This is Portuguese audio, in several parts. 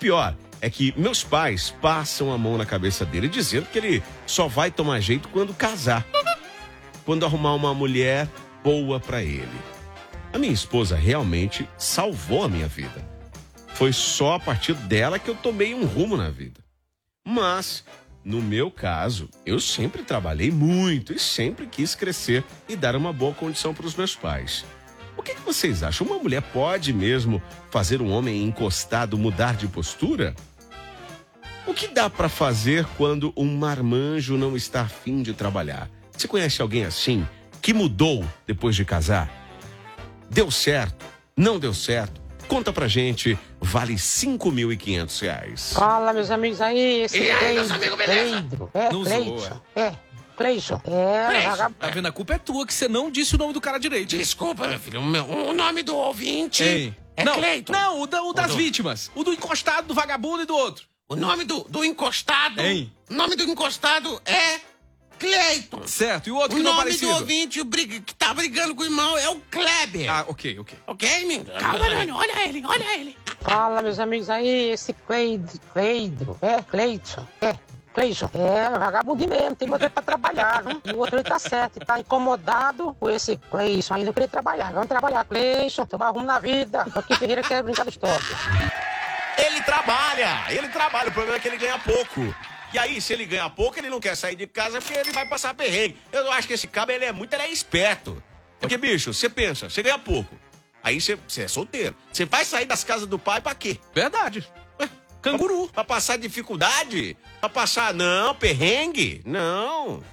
pior é que meus pais passam a mão na cabeça dele dizendo que ele só vai tomar jeito quando casar. Quando arrumar uma mulher boa pra ele. A minha esposa realmente salvou a minha vida. Foi só a partir dela que eu tomei um rumo na vida. Mas, no meu caso, eu sempre trabalhei muito e sempre quis crescer e dar uma boa condição para os meus pais. O que vocês acham? Uma mulher pode mesmo fazer um homem encostado mudar de postura? O que dá para fazer quando um marmanjo não está afim de trabalhar? Você conhece alguém assim, que mudou depois de casar? Deu certo? Não deu certo? Conta pra gente, vale R$5.500. Fala, meus amigos aí, esse Cleidro. Não zoa. Cleison. Tá vendo? A culpa é tua que você não disse o nome do cara direito. Desculpa, meu filho. O nome do ouvinte é Cleiton. Não, o das vítimas. O do encostado, do vagabundo e do outro. O nome do encostado. Hein? O nome do encostado é Cleiton. Certo, e o outro que O não é nome parecido? do ouvinte que tá brigando com o irmão é o Kleber. Ah, ok. Ok, menino? Calma, Nani. Olha ele. Fala, meus amigos aí, esse Cleidro. Cleison. Vagabundo mesmo, tem motivo pra trabalhar, viu? E o outro ele tá certo, tá incomodado com esse Cleison, ainda queria trabalhar. Vamos trabalhar, Cleison, tomar rumo na vida. Aqui Ferreira quer brincar de história. Ele trabalha, o problema é que ele ganha pouco. E aí, se ele ganha pouco, ele não quer sair de casa porque ele vai passar perrengue. Eu acho que esse cabo, ele é esperto. Porque, bicho, você pensa, você ganha pouco. Aí você é solteiro. Você vai sair das casas do pai pra quê? Verdade. Canguru. Pra passar dificuldade? Pra passar, não, perrengue? Não.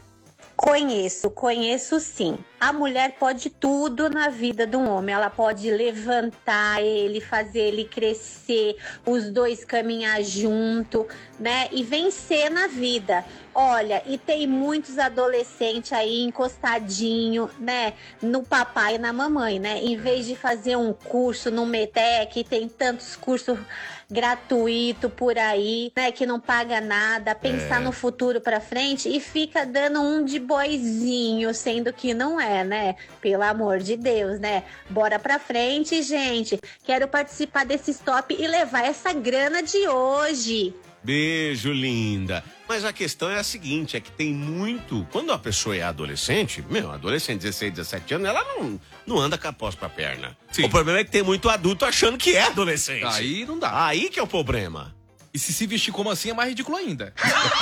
Conheço sim. A mulher pode tudo na vida de um homem. Ela pode levantar ele, fazer ele crescer, os dois caminhar junto, né? E vencer na vida. Olha, e tem muitos adolescentes aí encostadinho, né? No papai e na mamãe, né? Em vez de fazer um curso no METEC, tem tantos cursos gratuito por aí, né, que não paga nada, pensar no futuro pra frente e fica dando um de boizinho, sendo que não é, né? Pelo amor de Deus, né? Bora pra frente, gente. Quero participar desse stop e levar essa grana de hoje. Beijo, linda. Mas a questão é a seguinte, é que tem muito... Quando a pessoa é adolescente, adolescente, 16, 17 anos, ela não anda com a pós pra perna. Sim. O problema é que tem muito adulto achando que é adolescente. Aí não dá. Aí que é o problema. E se vestir como assim é mais ridículo ainda.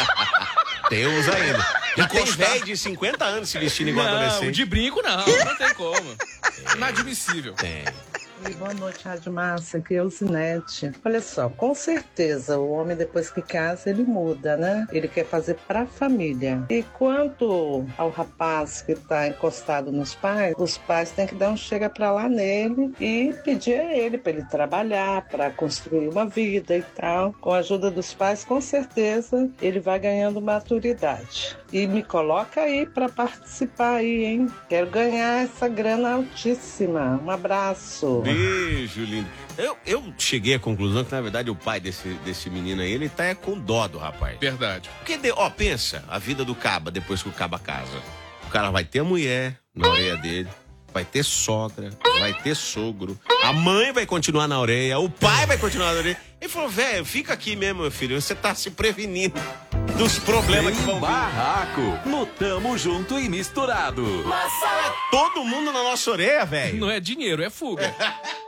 Tem uns ainda. Já tem velho de 50 anos se vestindo igual adolescente. De brinco não tem como. Inadmissível. Tem. Boa noite, Rádio Massa, aqui é o Zinete. Olha só, com certeza o homem depois que casa ele muda, né? Ele quer fazer pra família. E quanto ao rapaz que tá encostado nos pais, os pais têm que dar um chega pra lá nele e pedir a ele pra ele trabalhar, pra construir uma vida e tal. Com a ajuda dos pais, com certeza ele vai ganhando maturidade. E me coloca aí pra participar aí, hein? Quero ganhar essa grana altíssima. Um abraço. Beijo, lindo. Eu cheguei à conclusão que, na verdade, o pai desse menino aí, ele tá com dó do rapaz. Verdade. Porque, pensa, a vida do caba, depois que o caba casa. O cara vai ter a mulher na orelha dele, vai ter sogra, vai ter sogro, a mãe vai continuar na orelha, o pai vai continuar na orelha. Ele falou, velho, fica aqui mesmo, meu filho, você tá se prevenindo dos problemas que vão vir. Barraco, no Tamo Junto e Misturado. Todo mundo na nossa orelha, velho. Não é dinheiro, é fuga.